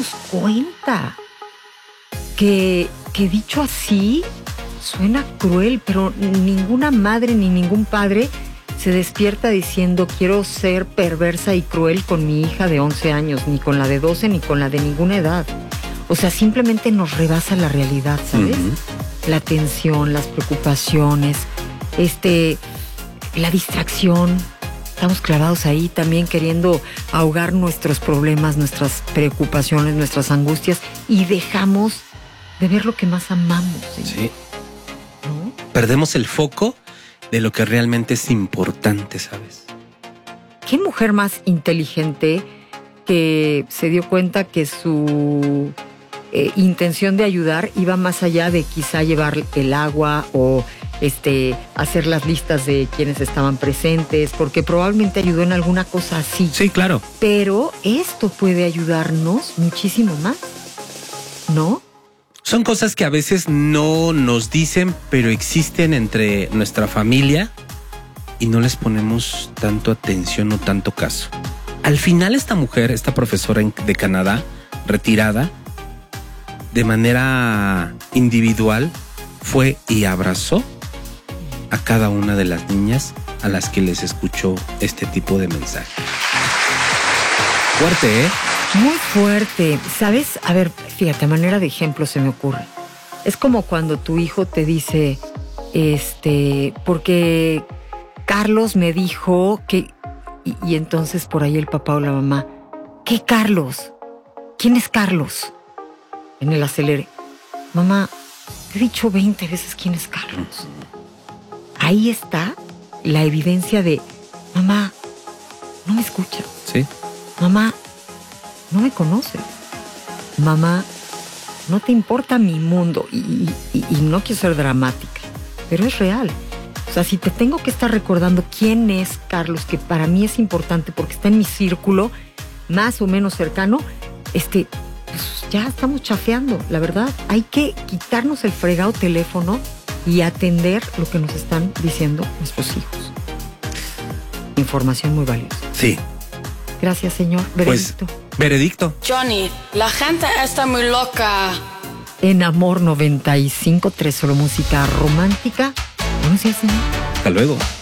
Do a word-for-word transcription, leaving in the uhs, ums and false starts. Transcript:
damos cuenta que, que dicho así suena cruel, pero ninguna madre ni ningún padre se despierta diciendo quiero ser perversa y cruel con mi hija de once años, ni con la de doce, ni con la de ninguna edad. O sea, simplemente nos rebasa la realidad, ¿sabes? Uh-huh. La tensión, las preocupaciones, este, la distracción. Estamos clavados ahí también queriendo ahogar nuestros problemas, nuestras preocupaciones, nuestras angustias y dejamos de ver lo que más amamos. ¿Sí? Sí. ¿No? Perdemos el foco de lo que realmente es importante, ¿sabes? ¿Qué mujer más inteligente que se dio cuenta que su eh, intención de ayudar iba más allá de quizá llevar el agua o este, hacer las listas de quienes estaban presentes, porque probablemente ayudó en alguna cosa así. Sí, claro. Pero esto puede ayudarnos muchísimo más, ¿no? Son cosas que a veces no nos dicen, pero existen entre nuestra familia y no les ponemos tanto atención o tanto caso. Al final esta mujer, esta profesora de Canadá, retirada, de manera individual, fue y abrazó a cada una de las niñas a las que les escuchó este tipo de mensaje. Fuerte, ¿eh? Muy fuerte. ¿Sabes? A ver, fíjate, a manera de ejemplo se me ocurre. Es como cuando tu hijo te dice, este, porque Carlos me dijo que... Y, y entonces por ahí el papá o la mamá, ¿qué Carlos? ¿Quién es Carlos? En el acelere. Mamá, te he dicho veinte veces quién es Carlos. Ahí está la evidencia de, mamá, no me escucha. Sí. Mamá, no me conoces. Mamá, no te importa mi mundo. Y, y, y no quiero ser dramática, pero es real. O sea, si te tengo que estar recordando quién es Carlos, que para mí es importante porque está en mi círculo más o menos cercano, este, pues ya estamos chafeando, la verdad. Hay que quitarnos el fregado teléfono y atender lo que nos están diciendo nuestros hijos. Información muy valiosa. Sí. Gracias, señor. Veredicto. Pues, veredicto. Johnny, la gente está muy loca. En Amor noventa y cinco punto tres, solo música romántica. Buenos días, señor. Hasta luego.